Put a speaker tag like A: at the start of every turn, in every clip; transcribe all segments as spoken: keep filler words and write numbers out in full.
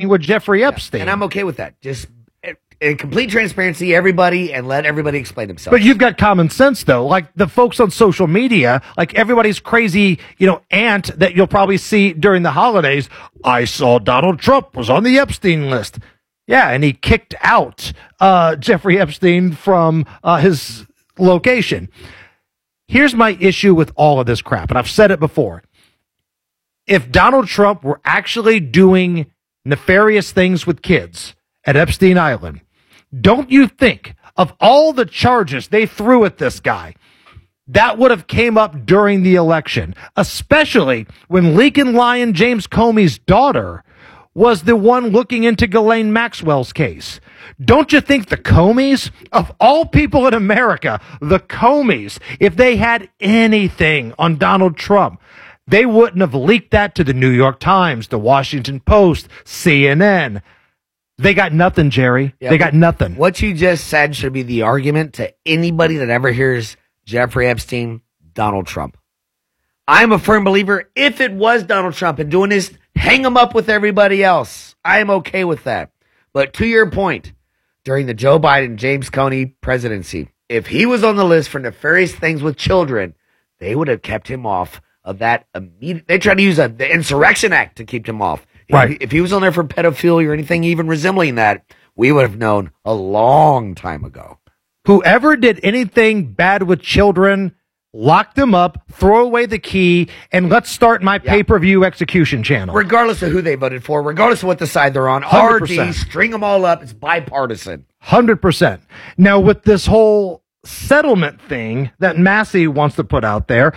A: thing with Jeffrey Epstein.
B: And I'm okay with that. Just in complete transparency, everybody, and let everybody explain themselves.
A: But you've got common sense, though. Like the folks on social media, like everybody's crazy, you know, aunt that you'll probably see during the holidays. I saw Donald Trump was on the Epstein list. Yeah, and he kicked out uh, Jeffrey Epstein from uh, his location. Here's my issue with all of this crap, and I've said it before. If Donald Trump were actually doing nefarious things with kids at Epstein Island, don't you think of all the charges they threw at this guy, that would have came up during the election, especially when Lincoln Lion James Comey's daughter was the one looking into Ghislaine Maxwell's case? Don't you think the Comeys, of all people in America, the Comeys, if they had anything on Donald Trump, they wouldn't have leaked that to the New York Times, the Washington Post, C N N. They got nothing, Jerry. Yeah, they got nothing.
B: What you just said should be the argument to anybody that ever hears Jeffrey Epstein, Donald Trump. I'm a firm believer, if it was Donald Trump and doing this, hang him up with everybody else. I am okay with that. But to your point, during the Joe Biden, James Comey presidency, if he was on the list for nefarious things with children, they would have kept him off of that immediate. They tried to use a, the Insurrection Act to keep him off.
A: Right.
B: If, if he was on there for pedophilia or anything even resembling that, we would have known a long time ago.
A: Whoever did anything bad with children, lock them up, throw away the key, and let's start my yeah. pay-per-view execution channel.
B: Regardless of who they voted for, regardless of what the side they're on, R D, string them all up. It's bipartisan.
A: one hundred percent. Now, with this whole settlement thing that Massey wants to put out there,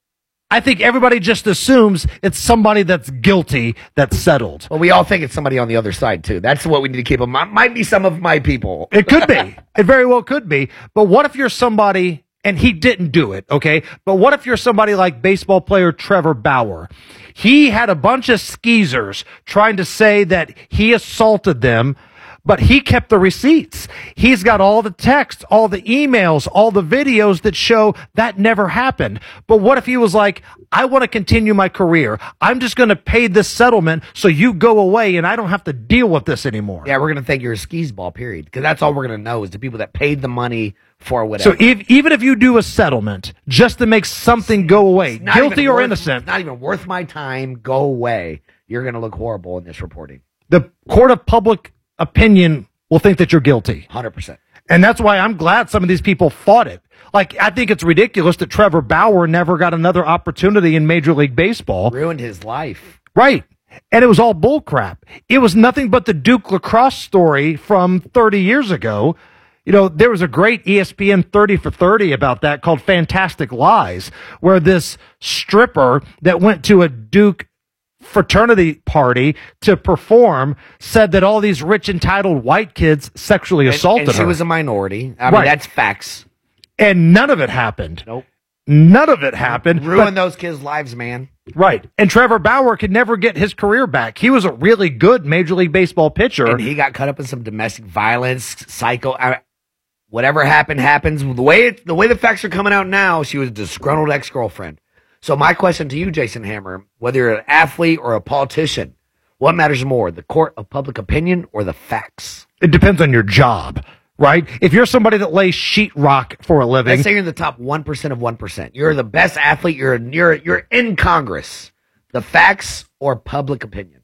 A: I think everybody just assumes it's somebody that's guilty that's settled.
B: Well, we all think it's somebody on the other side, too. That's what we need to keep in mind. Might be some of my people.
A: It could be. It very well could be. But what if you're somebody, and he didn't do it, okay? But what if you're somebody like baseball player Trevor Bauer? He had a bunch of skeezers trying to say that he assaulted them, but he kept the receipts. He's got all the texts, all the emails, all the videos that show that never happened. But what if he was like, I want to continue my career. I'm just going to pay this settlement so you go away and I don't have to deal with this anymore.
B: Yeah, we're going to think you're a skis ball, period. Because that's all we're going to know is the people that paid the money for whatever.
A: So if, even if you do a settlement just to make something go away, guilty or
B: worth,
A: innocent.
B: Not even worth my time, go away. You're going to look horrible in this reporting.
A: The court of public opinion will think that you're guilty.
B: one hundred percent.
A: And that's why I'm glad some of these people fought it. Like, I think it's ridiculous that Trevor Bauer never got another opportunity in Major League Baseball.
B: Ruined his life.
A: Right. And it was all bullcrap. It was nothing but the Duke lacrosse story from thirty years ago. You know, there was a great E S P N thirty for thirty about that called Fantastic Lies, where this stripper that went to a Duke fraternity party to perform said that all these rich entitled white kids sexually assaulted
B: and, and she
A: her.
B: She was a minority. I
A: right.
B: mean, that's facts.
A: And none of it happened.
B: Nope.
A: None of it happened.
B: Ruined those kids' lives, man.
A: Right. And Trevor Bauer could never get his career back. He was a really good Major League Baseball pitcher.
B: And he got caught up in some domestic violence, psycho. I, whatever happened, happens. The way it, the way the facts are coming out now, she was a disgruntled ex-girlfriend. So my question to you, Jason Hammer, whether you're an athlete or a politician, what matters more, the court of public opinion or the facts?
A: It depends on your job, right? If you're somebody that lays sheetrock for a living.
B: Let's say you're in the top one percent of one percent. You're the best athlete. You're, you're, you're in Congress. The facts or public opinion?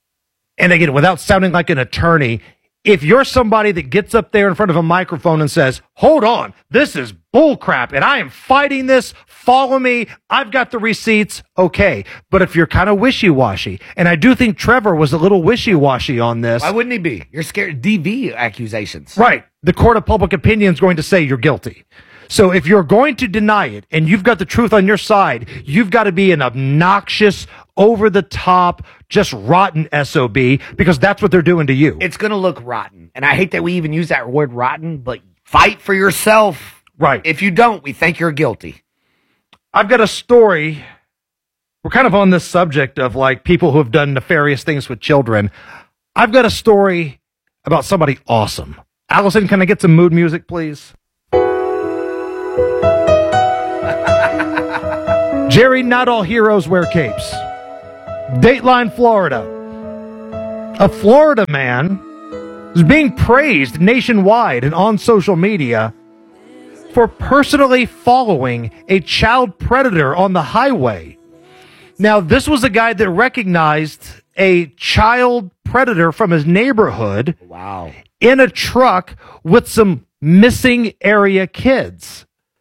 A: And again, without sounding like an attorney, if you're somebody that gets up there in front of a microphone and says, hold on, this is bullcrap and I am fighting this, follow me, I've got the receipts, okay. But if you're kind of wishy-washy, and I do think Trevor was a little wishy-washy on this.
B: Why wouldn't he be? You're scared. D V accusations.
A: Right. The court of public opinion is going to say you're guilty. So if you're going to deny it and you've got the truth on your side, you've got to be an obnoxious, over-the-top, just rotten S O B, because that's what they're doing to you.
B: It's going to look rotten. And I hate that we even use that word rotten, but fight for yourself.
A: Right.
B: If you don't, we think you're guilty.
A: I've got a story. We're kind of on this subject of like people who have done nefarious things with children. I've got a story about somebody awesome. Allison, can I get some mood music, please? Jerry, not all heroes wear capes. Dateline, Florida. A Florida man is being praised nationwide and on social media for personally following a child predator on the highway. Now, this was a guy that recognized a child predator from his neighborhood.
B: Wow.
A: In a truck with some missing area kids.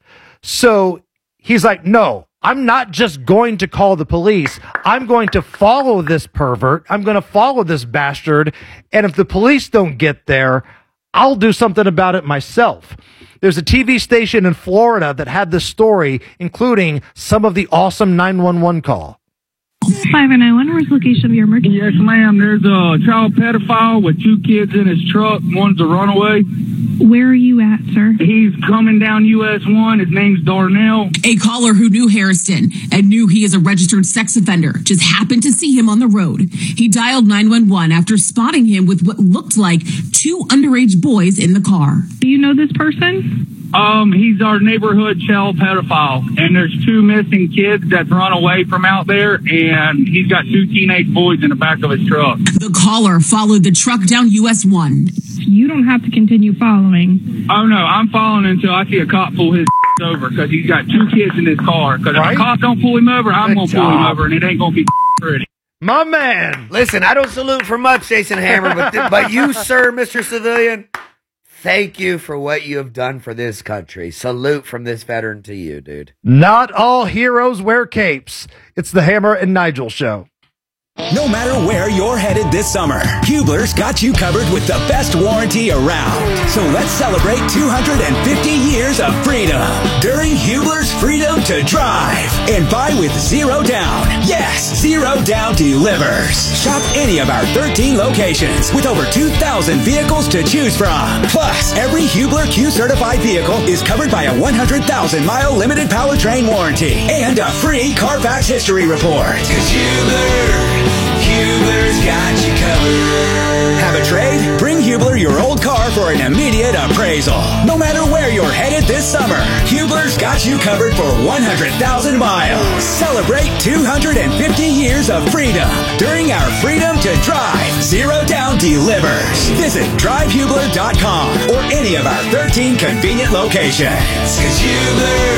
A: So he's like, no, I'm not just going to call the police. I'm going to follow this pervert. I'm going to follow this bastard. And if the police don't get there, I'll do something about it myself. There's a T V station in Florida that had this story, including some of the awesome nine one one call.
C: five oh nine one, where's the location of your emergency?
D: Yes, ma'am. There's a child pedophile with two kids in his truck. One's a runaway.
C: Where are you at, sir?
D: He's coming down U S one. His name's Darnell.
E: A caller who knew Harrison and knew he is a registered sex offender just happened to see him on the road. He dialed nine one one after spotting him with what looked like two underage boys in the car.
C: Do you know this person?
D: Um, he's our neighborhood child pedophile, and there's two missing kids that's run away from out there, and he's got two teenage boys in the back of his truck.
E: The caller followed the truck down U S one.
C: You don't have to continue following.
D: Oh, no, I'm following until I see a cop pull his over, because he's got two kids in his car. Because
A: Right?
D: if a cop don't pull him over, I'm going to pull him
B: job.
D: over, and it ain't going to be pretty.
A: My man.
B: Listen, I don't salute for much, Jason Hammer, but, th- but you, sir, Mister Civilian, thank you for what you have done for this country. Salute from this veteran to you, dude.
A: Not all heroes wear capes. It's the Hammer and Nigel show.
F: No matter where you're headed this summer, Hubler's got you covered with the best warranty around. So let's celebrate two hundred fifty years of freedom during Hubler's Freedom to Drive. And buy with zero down. Yes, zero down delivers. Shop any of our thirteen locations with over two thousand vehicles to choose from. Plus, every Hubler Q-certified vehicle is covered by a one hundred thousand mile limited powertrain warranty and a free Carfax history report. 'Cause Hubler... Hubler's got you covered. Have a trade? Bring Hubler your old car for an immediate appraisal. No matter where you're headed this summer, Hubler's got you covered for one hundred thousand miles. Celebrate two hundred fifty years of freedom during our Freedom to Drive Zero Down Delivers. Visit drive hubler dot com or any of our thirteen convenient locations. 'Cause Hubler,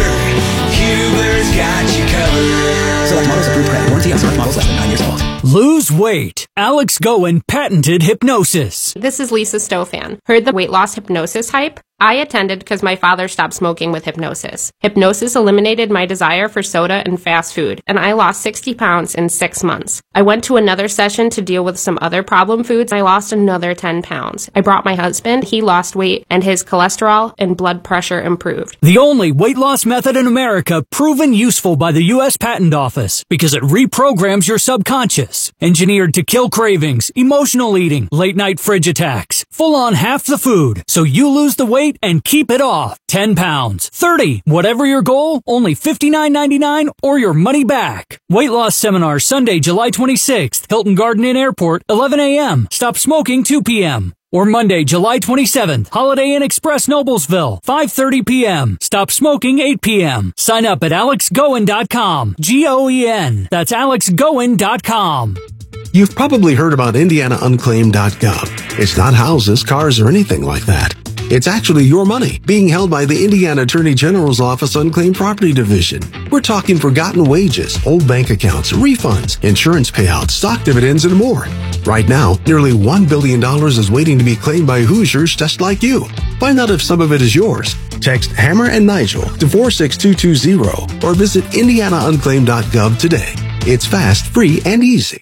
F: Hubler's got you covered. Select models approved credit. Warranty on select models less than nine years old.
G: Lose weight. Alex Goen patented hypnosis.
H: This is Lisa Stofan. Heard the weight loss hypnosis hype? I attended because my father stopped smoking with hypnosis. Hypnosis eliminated my desire for soda and fast food, and I lost sixty pounds in six months. I went to another session to deal with some other problem foods. I lost another ten pounds. I brought my husband. He lost weight, and his cholesterol and blood pressure improved.
G: The only weight loss method in America proven useful by the U S Patent Office because it reprograms your subconscious. Engineered to kill cravings, emotional eating, late night fridge attacks, full on half the food, so you lose the weight and keep it off. ten pounds, thirty, whatever your goal, only fifty-nine ninety-nine or your money back. Weight loss seminar Sunday, July twenty-sixth, Hilton Garden Inn Airport, eleven a.m. Stop smoking two p.m. Or Monday, July twenty-seventh, Holiday Inn Express Noblesville, five thirty p.m. Stop smoking eight p.m. Sign up at alex goen dot com. G O E N. That's alex goen dot com.
I: You've probably heard about indiana unclaimed dot gov. It's not houses, cars, or anything like that. It's actually your money being held by the Indiana Attorney General's Office Unclaimed Property Division. We're talking forgotten wages, old bank accounts, refunds, insurance payouts, stock dividends, and more. Right now, nearly one billion dollars is waiting to be claimed by Hoosiers just like you. Find out if some of it is yours. Text Hammer and Nigel to four six two two zero or visit indiana unclaimed dot gov today. It's fast, free, and easy.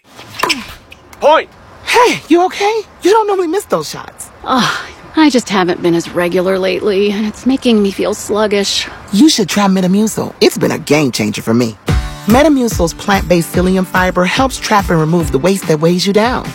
A: Point.
J: Hey, you okay? You don't normally miss those shots.
K: Oh, I just haven't been as regular lately, and it's making me feel sluggish.
J: You should try Metamucil. It's been a game changer for me. Metamucil's plant-based psyllium fiber helps trap and remove the waste that weighs you down.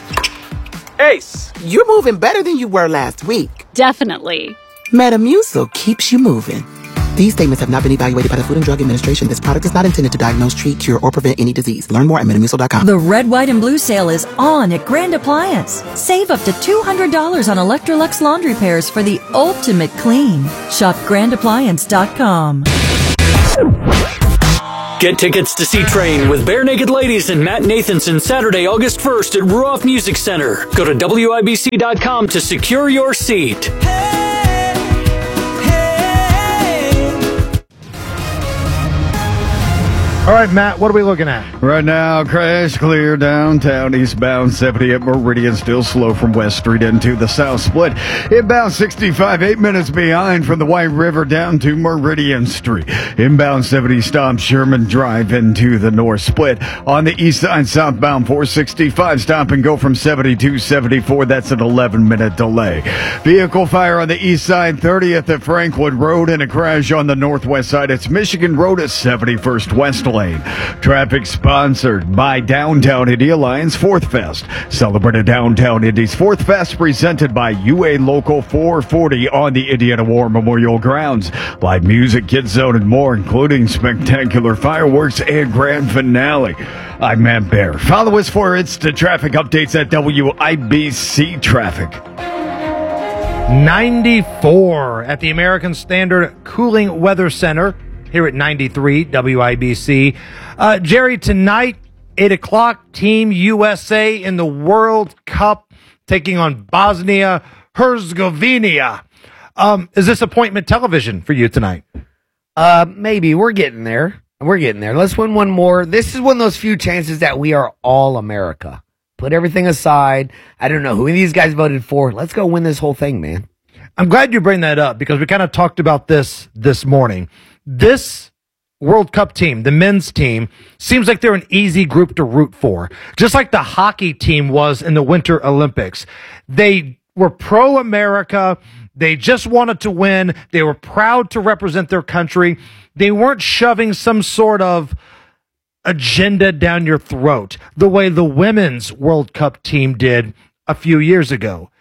L: Ace!
J: You're moving better than you were last week.
K: Definitely.
J: Metamucil keeps you moving. These statements have not been evaluated by the Food and Drug Administration. This product is not intended to diagnose, treat, cure, or prevent any disease. Learn more at metamucil dot com.
M: The Red, White, and Blue sale is on at Grand Appliance. Save up to two hundred dollars on Electrolux laundry pairs for the ultimate clean. Shop grand appliance dot com.
G: Get tickets to see Train with Bare Naked Ladies and Matt Nathanson Saturday, August first at Ruoff Music Center. Go to W I B C dot com to secure your seat.
A: All right, Matt, what are we looking at?
N: Right now, crash clear downtown, eastbound seventy at Meridian, still slow from West Street into the South Split. Inbound sixty-five, eight minutes behind from the White River down to Meridian Street. Inbound seventy stops Sherman Drive into the North Split. On the east side, southbound four sixty-five, stop and go from seventy-two seventy-four. That's an eleven minute delay. Vehicle fire on the east side, thirtieth at Franklin Road, and a crash on the northwest side. It's Michigan Road at seventy-first West Lane. Traffic sponsored by Downtown Indy Alliance Fourth Fest. Celebrated Downtown Indy's Fourth Fest presented by U A Local four forty on the Indiana War Memorial Grounds. Live music, kids zone, and more, including spectacular fireworks and grand finale. I'm Matt Bear. Follow us for instant traffic updates at W I B C Traffic.
A: ninety-four at the American Standard Cooling Weather Center. Here at ninety-three W I B C. Uh, Jerry, tonight, eight o'clock, Team U S A in the World Cup taking on Bosnia Herzegovina. Um, is this appointment television for you tonight?
B: Uh, maybe. We're getting there. We're getting there. Let's win one more. This is one of those few chances that we are all America. Put everything aside. I don't know who these guys voted for. Let's go win this whole thing, man.
A: I'm glad you bring that up because we kind of talked about this this morning. This World Cup team, the men's team, seems like they're an easy group to root for. Just like the hockey team was in the Winter Olympics. They were pro-America. They just wanted to win. They were proud to represent their country. They weren't shoving some sort of agenda down your throat the way the women's World Cup team did a few years ago.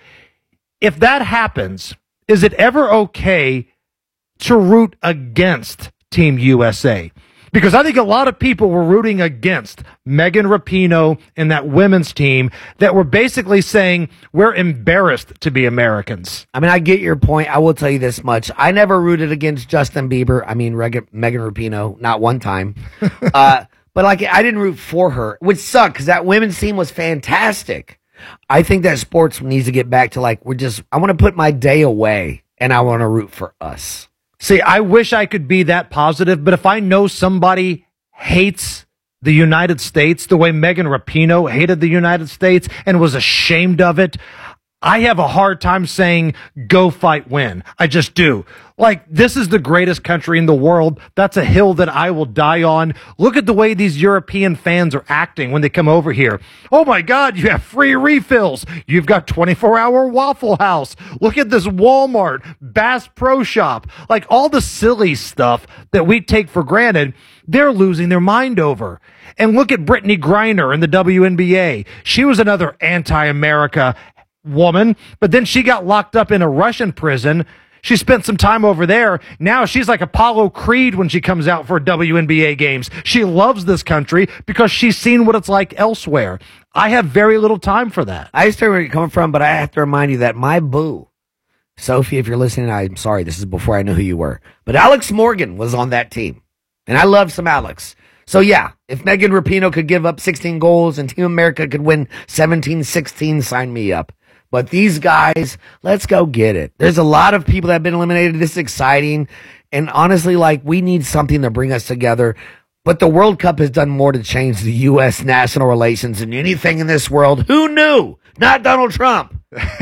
A: If that happens, is it ever okay to root against Team U S A? Because I think a lot of people were rooting against Megan Rapinoe and that women's team that were basically saying we're embarrassed to be Americans.
B: I mean, I get your point. I will tell you this much. I never rooted against Justin Bieber. I mean, Reg- Megan Rapinoe, not one time. uh, but like, I didn't root for her, which sucked because that women's team was fantastic. I think that sports needs to get back to like, we're just, I want to put my day away and I want to root for us.
A: See, I wish I could be that positive, but if I know somebody hates the United States the way Megan Rapinoe hated the United States and was ashamed of it, I have a hard time saying, go fight, win. I just do. Like, this is the greatest country in the world. That's a hill that I will die on. Look at the way these European fans are acting when they come over here. Oh my God, you have free refills. You've got twenty-four hour Waffle House. Look at this Walmart, Bass Pro Shop. Like all the silly stuff that we take for granted, they're losing their mind over. And look at Brittany Griner in the W N B A. She was another anti-America woman, but then she got locked up in a Russian prison. She spent some time over there. Now she's like Apollo Creed when she comes out for W N B A games. She loves this country because she's seen what it's like elsewhere. I have very little time for that.
B: I understand where you're coming from, but I have to remind you that my boo, Sophie, if you're listening, I'm sorry, this is before I knew who you were, but Alex Morgan was on that team, and I love some Alex. So yeah, if Megan Rapinoe could give up sixteen goals and Team America could win seventeen sixteen, sign me up. But these guys, let's go get it. There's a lot of people that have been eliminated. This is exciting. And honestly, like, we need something to bring us together. But the World Cup has done more to change the U S national relations than anything in this world. Who knew? Not Donald Trump.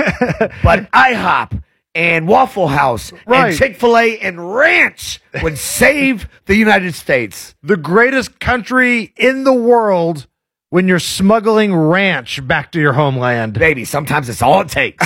B: But IHOP and Waffle House right. and Chick-fil-A and Ranch would save the United States.
A: The greatest country in the world when you're smuggling ranch back to your homeland.
B: Baby, sometimes it's all it takes.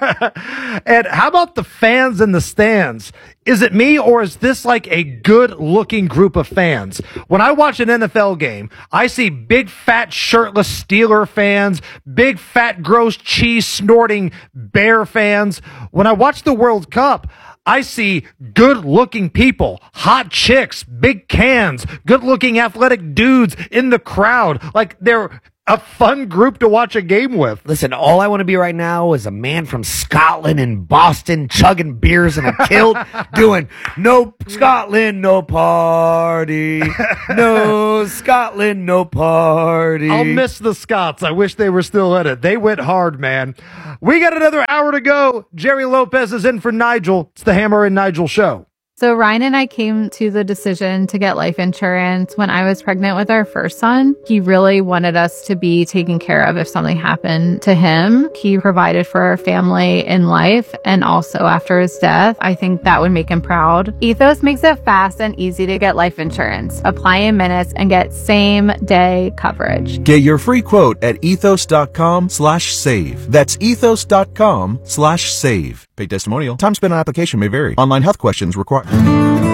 A: And how about the fans in the stands? Is it me, or is this like a good-looking group of fans? When I watch an N F L game, I see big, fat, shirtless Steeler fans, big, fat, gross, cheese-snorting Bear fans. When I watch the World Cup, I see good-looking people, hot chicks, big cans, good-looking athletic dudes in the crowd. Like, they're a fun group to watch a game with.
B: Listen, all I want to be right now is a man from Scotland and Boston chugging beers in a kilt doing no Scotland, no party. No Scotland, no party.
A: I'll miss the Scots. I wish they were still in it. They went hard, man. We got another hour to go. Jerry Lopez is in for Nigel. It's the Hammer and Nigel show.
O: So Ryan and I came to the decision to get life insurance when I was pregnant with our first son. He really wanted us to be taken care of if something happened to him. He provided for our family in life and also after his death. I think that would make him proud. Ethos makes it fast and easy to get life insurance. Apply in minutes and get same day coverage.
P: Get your free quote at ethos.com slash save. That's ethos.com slash save. Paid testimonial. Time spent on application may vary. Online health questions required.